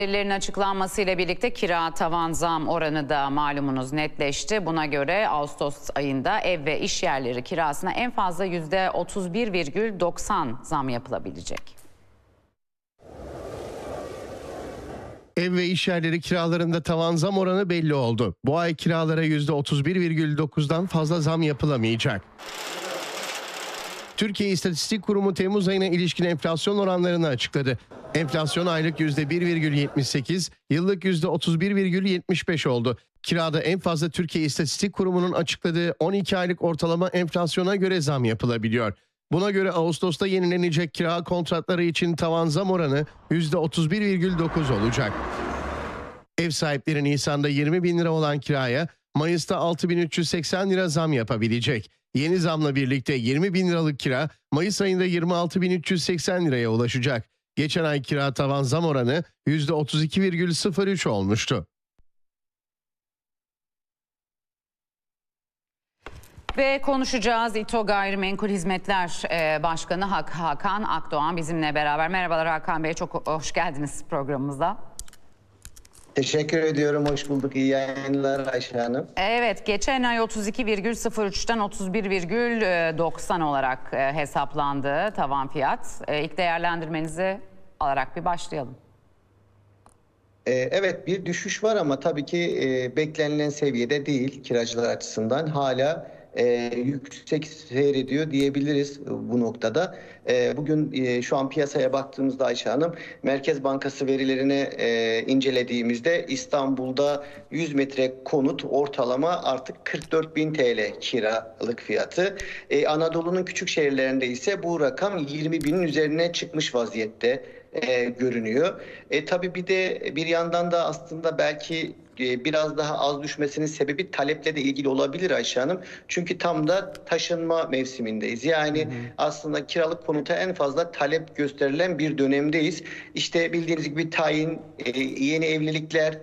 Verilerin açıklanmasıyla birlikte kira tavan zam oranı da malumunuz netleşti. Buna göre Ağustos ayında ev ve iş yerleri kirasına en fazla %31,90 zam yapılabilecek. Ev ve iş yerleri kiralarında tavan zam oranı belli oldu. Bu ay kiralara %31,9'dan fazla zam yapılamayacak. Türkiye İstatistik Kurumu Temmuz ayına ilişkin enflasyon oranlarını açıkladı. Enflasyon aylık %1,78, yıllık %31,75 oldu. Kirada en fazla Türkiye İstatistik Kurumu'nun açıkladığı 12 aylık ortalama enflasyona göre zam yapılabiliyor. Buna göre Ağustos'ta yenilenecek kira kontratları için tavan zam oranı %31,9 olacak. Ev sahipleri Nisan'da 20 bin lira olan kiraya Mayıs'ta 6.380 lira zam yapabilecek. Yeni zamla birlikte 20 bin liralık kira Mayıs ayında 26.380 liraya ulaşacak. Geçen ay kira tavan zam oranı %32,03 olmuştu. Ve konuşacağız. İTO Gayrimenkul Hizmetler Başkanı Hakan Akdoğan bizimle beraber. Merhabalar Hakan Bey, çok hoş geldiniz programımıza. Teşekkür ediyorum. Hoş bulduk. İyi yayınlar Ayşe Hanım. Evet, geçen ay 32,03'ten 31,90 olarak hesaplandı tavan fiyat. İlk değerlendirmenizi alarak bir başlayalım. Evet, bir düşüş var ama tabii ki beklenilen seviyede değil kiracılar açısından. Hala yüksek seyrediyor diyebiliriz bu noktada. Bugün şu an piyasaya baktığımızda Ayşe Hanım, Merkez Bankası verilerini incelediğimizde İstanbul'da 100 metre konut ortalama artık 44.000 TL kiralık fiyatı. Anadolu'nun küçük şehirlerinde ise bu rakam 20.000'in üzerine çıkmış vaziyette görünüyor. Tabii bir de bir yandan da aslında belki biraz daha az düşmesinin sebebi taleple de ilgili olabilir Ayşe Hanım. Çünkü tam da taşınma mevsimindeyiz. Yani aslında kiralık konuta en fazla talep gösterilen bir dönemdeyiz. İşte bildiğiniz gibi tayin, yeni evlilikler,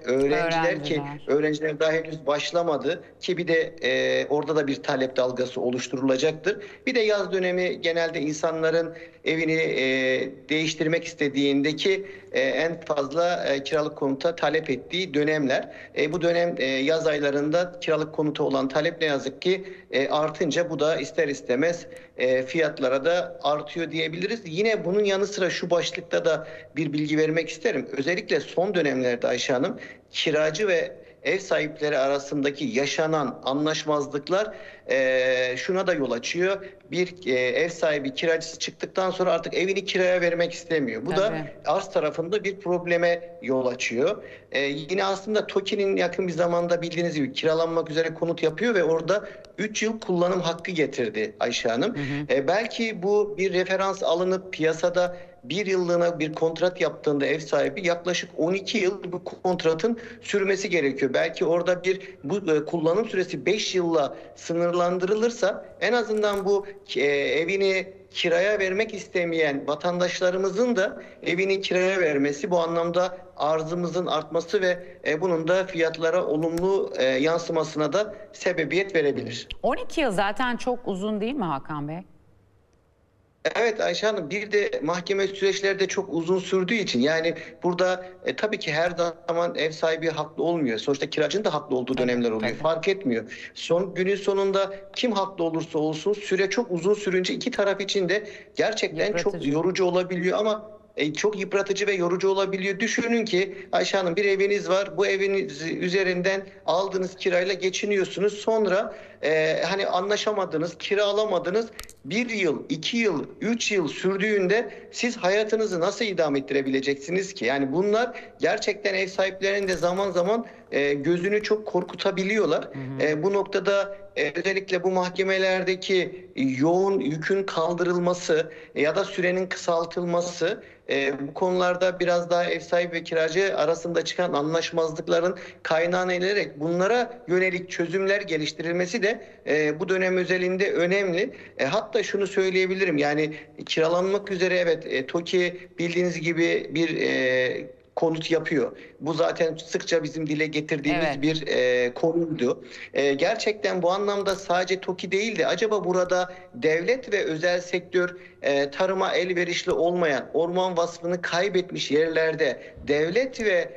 öğrenciler daha henüz başlamadı ki bir de orada da bir talep dalgası oluşturulacaktır. Bir de yaz dönemi genelde insanların evini değiştirmek istediğindeki en fazla kiralık konuta talep ettiği dönemler. Bu dönem yaz aylarında kiralık konuta olan talep ne yazık ki artınca bu da ister istemez fiyatlara da artıyor diyebiliriz. Yine bunun yanı sıra şu başlıkta da bir bilgi vermek isterim. Özellikle son dönemlerde Ayşe Hanım, kiracı ve ev sahipleri arasındaki yaşanan anlaşmazlıklar şuna da yol açıyor. Bir ev sahibi kiracısı çıktıktan sonra artık evini kiraya vermek istemiyor. Bu da arz tarafında bir probleme yol açıyor. Yine aslında TOKİ'nin yakın bir zamanda bildiğiniz gibi kiralanmak üzere konut yapıyor ve orada 3 yıl kullanım hakkı getirdi Ayşe Hanım. Belki bu bir referans alınıp piyasada bir yıllığına bir kontrat yaptığında ev sahibi yaklaşık 12 yıl bu kontratın sürmesi gerekiyor. Belki orada bu kullanım süresi 5 yılla sınırlandırılırsa en azından bu evini kiraya vermek istemeyen vatandaşlarımızın da evini kiraya vermesi, bu anlamda arzımızın artması ve bunun da fiyatlara olumlu yansımasına da sebebiyet verebilir. 12 yıl zaten çok uzun değil mi Hakan Bey? Evet Ayşe Hanım, bir de mahkeme süreçleri de çok uzun sürdüğü için yani burada tabii ki her zaman ev sahibi haklı olmuyor. Sonuçta kiracının da haklı olduğu dönemler oluyor. Fark etmiyor. Günün sonunda kim haklı olursa olsun süre çok uzun sürünce iki taraf için de gerçekten çok yorucu olabiliyor ama çok yıpratıcı ve yorucu olabiliyor. Düşünün ki Ayşe Hanım, bir eviniz var. Bu eviniz üzerinden aldığınız kirayla geçiniyorsunuz. Sonra hani anlaşamadınız, kira alamadınız. 1 yıl, 2 yıl, 3 yıl sürdüğünde siz hayatınızı nasıl idame ettirebileceksiniz ki? Yani bunlar gerçekten ev sahiplerinin de zaman zaman gözünü çok korkutabiliyorlar. Bu noktada özellikle bu mahkemelerdeki yoğun yükün kaldırılması ya da sürenin kısaltılması, bu konularda biraz daha ev sahibi ve kiracı arasında çıkan anlaşmazlıkların kaynağını edilerek bunlara yönelik çözümler geliştirilmesi de bu dönem özelinde önemli. Hatta şunu söyleyebilirim, yani kiralanmak üzere evet TOKİ bildiğiniz gibi bir konut yapıyor. Bu zaten sıkça bizim dile getirdiğimiz Evet. bir konuydu. Gerçekten bu anlamda sadece TOKİ değildi. Acaba burada devlet ve özel sektör tarıma elverişli olmayan, orman vasfını kaybetmiş yerlerde devlet ve